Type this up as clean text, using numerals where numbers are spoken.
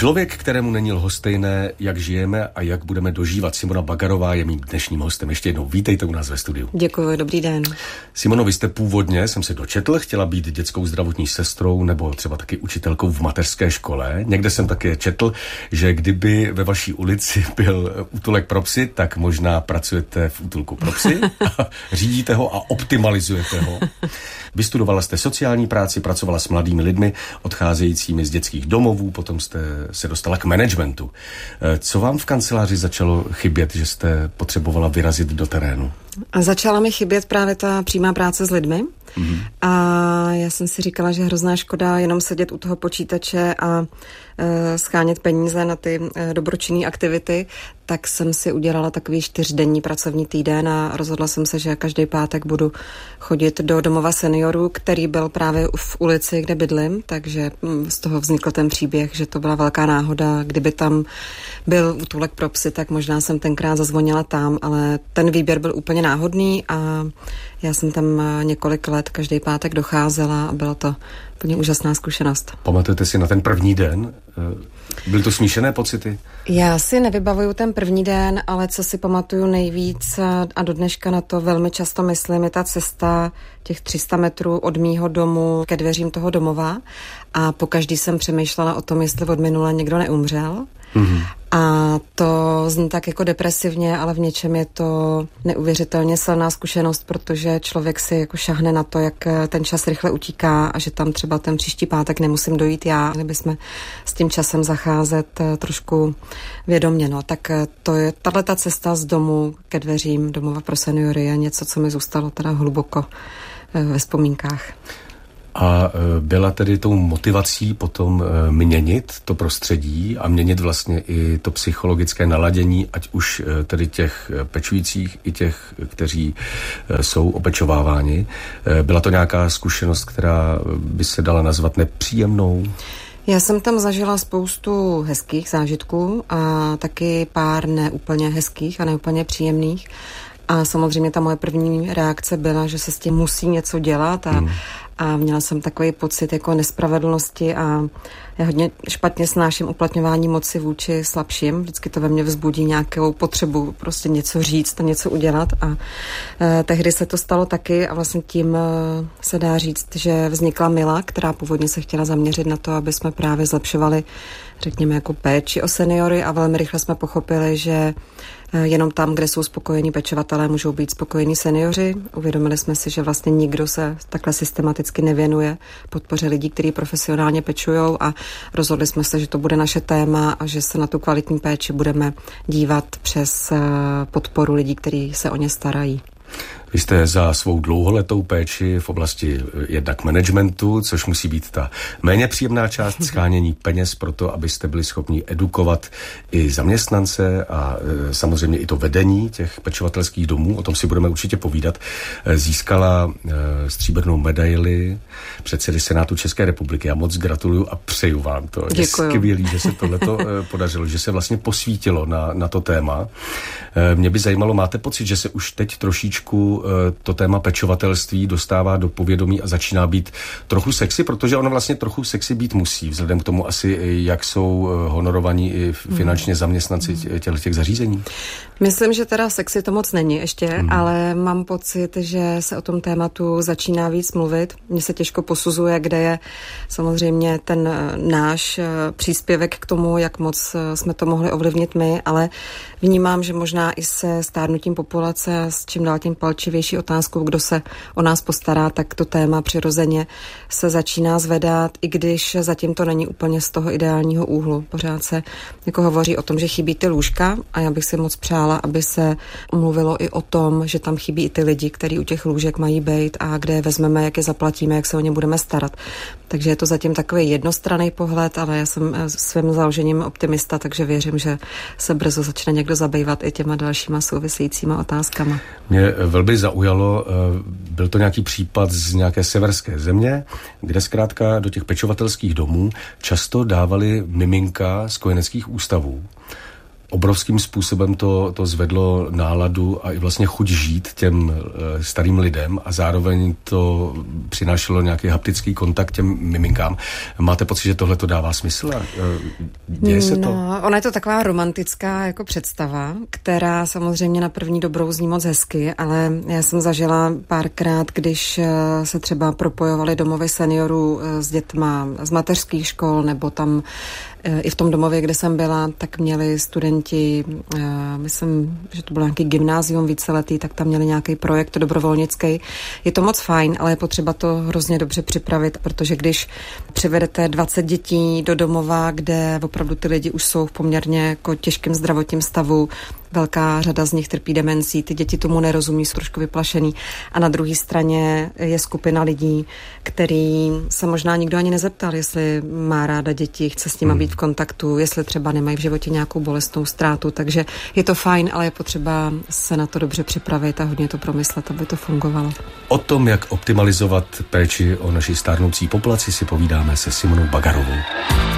Člověk, kterému není lhostejné, jak žijeme a jak budeme dožívat. Simona Bagarová je mým dnešním hostem. Ještě jednou vítejte u nás ve studiu. Děkuji, dobrý den. Simono, vy jste původně, jsem se dočetl, chtěla být dětskou zdravotní sestrou nebo třeba taky učitelkou v mateřské škole. Někde jsem také četl, že kdyby ve vaší ulici byl útulek pro psy, tak možná pracujete v útulku pro psy a řídíte ho a optimalizujete ho. Vystudovala jste sociální práci, pracovala s mladými lidmi, odcházejícími z dětských domovů, potom jste se dostala k managementu. Co vám v kanceláři začalo chybět, že jste potřebovala vyrazit do terénu? Začala mi chybět právě ta přímá práce s lidmi. A já jsem si říkala, že hrozná škoda jenom sedět u toho počítače a schánět peníze na ty dobročinné aktivity, tak jsem si udělala takový 4denní pracovní týden a rozhodla jsem se, že každý pátek budu chodit do domova seniorů, který byl právě v ulici, kde bydlím, takže z toho vznikl ten příběh, že to byla velká náhoda. Kdyby tam byl útulek pro psy, tak možná jsem tenkrát zazvonila tam, ale ten výběr byl úplně náhodný a já jsem tam několik let každý pátek docházela a byla to úplně úžasná zkušenost. Pamatujete si na ten první den? Byly to smíšené pocity? Já si nevybavuju ten první den, ale co si pamatuju nejvíc a do dneška na to velmi často myslím, je ta cesta těch 300 metrů od mýho domu ke dveřím toho domova a pokaždý jsem přemýšlela o tom, jestli od minule někdo neumřel. A to zní tak jako depresivně, ale v něčem je to neuvěřitelně silná zkušenost, protože člověk si jako šahne na to, jak ten čas rychle utíká a že tam třeba ten příští pátek nemusím dojít já, kdyby jsme s tím časem zacházet trošku vědomě. No. Tak to je tato cesta z domu ke dveřím domova pro seniory je něco, co mi zůstalo teda hluboko ve vzpomínkách. A byla tedy tou motivací potom měnit to prostředí a měnit vlastně i to psychologické naladění, ať už tedy těch pečujících i těch, kteří jsou opečováváni. Byla to nějaká zkušenost, která by se dala nazvat nepříjemnou? Já jsem tam zažila spoustu hezkých zážitků a taky pár neúplně hezkých a neúplně příjemných. A samozřejmě ta moje první reakce byla, že se s tím musí něco dělat a měla jsem takový pocit jako nespravedlnosti a já hodně špatně snáším uplatňování moci vůči slabším. Vždycky to ve mně vzbudí nějakou potřebu prostě něco říct a něco udělat a tehdy se to stalo taky a vlastně tím se dá říct, že vznikla Mila, která původně se chtěla zaměřit na to, aby jsme právě zlepšovali, řekněme, jako péči o seniory a velmi rychle jsme pochopili, že jenom tam, kde jsou spokojení pečovatelé, můžou být spokojení seniori. Uvědomili jsme si, že vlastně nikdo se takhle systematicky nevěnuje podpoře lidí, kteří profesionálně pečujou a rozhodli jsme se, že to bude naše téma a že se na tu kvalitní péči budeme dívat přes podporu lidí, kteří se o ně starají. Vy jste za svou dlouholetou péči v oblasti jednak managementu, což musí být ta méně příjemná část shánění peněz pro to, abyste byli schopni edukovat i zaměstnance a samozřejmě i to vedení těch pečovatelských domů, o tom si budeme určitě povídat. Získala stříbrnou medaili předsedy Senátu České republiky. Já moc gratuluju a přeju vám to. Je skvělý, že se tohleto podařilo, že se vlastně posvítilo na to téma. Mě by zajímalo, máte pocit, že se už teď trošičku to téma pečovatelství dostává do povědomí a začíná být trochu sexy, protože ono vlastně trochu sexy být musí, vzhledem k tomu asi, jak jsou honorovaní i finančně zaměstnanci těch zařízení. Myslím, že teda sexy to moc není ještě, ale mám pocit, že se o tom tématu začíná víc mluvit. Mně se těžko posuzuje, kde je samozřejmě ten náš příspěvek k tomu, jak moc jsme to mohli ovlivnit my, ale vnímám, že možná i se stárnutím populace a s čím dál tím palčivější otázkou, kdo se o nás postará, tak to téma přirozeně se začíná zvedat, i když zatím to není úplně z toho ideálního úhlu. Pořád se jako hovoří o tom, že chybí ty lůžka a já bych si moc přála, aby se mluvilo i o tom, že tam chybí i ty lidi, kteří u těch lůžek mají být a kde je vezmeme, jak je zaplatíme, jak se o ně budeme starat. Takže je to zatím takový jednostranný pohled, ale já jsem svým založením optimista, takže věřím, že se brzo začne někdo zabývat i těma dalšíma souvisejícíma otázkama. Mě velmi zaujalo, byl to nějaký případ z nějaké severské země, kde zkrátka do těch pečovatelských domů často dávali miminka z kojeneckých ústavů. obrovským způsobem to zvedlo náladu a i vlastně chuť žít těm starým lidem a zároveň to přinášelo nějaký haptický kontakt těm miminkám. Máte pocit, že tohle to dává smysl? Děje se to? Ona je to taková romantická jako představa, která samozřejmě na první dobrou zní moc hezky, ale já jsem zažila párkrát, když se třeba propojovaly domovy seniorů s dětma z mateřských škol, nebo tam i v tom domově, kde jsem byla, tak měli studenti, myslím, že to bylo nějaký gymnázium víceletý, tak tam měli nějaký projekt dobrovolnický. Je to moc fajn, ale je potřeba to hrozně dobře připravit, protože když přivedete 20 dětí do domova, kde opravdu ty lidi už jsou v poměrně jako těžkém zdravotním stavu, velká řada z nich trpí demencí, ty děti tomu nerozumí, jsou trošku vyplašený. A na druhé straně je skupina lidí, který se možná nikdo ani nezeptal, jestli má ráda děti, chce s nimi být v kontaktu, jestli třeba nemají v životě nějakou bolestnou ztrátu. Takže je to fajn, ale je potřeba se na to dobře připravit a hodně to promyslet, aby to fungovalo. O tom, jak optimalizovat péči o naši stárnoucí populaci, si povídáme se Simonou Bagarovou.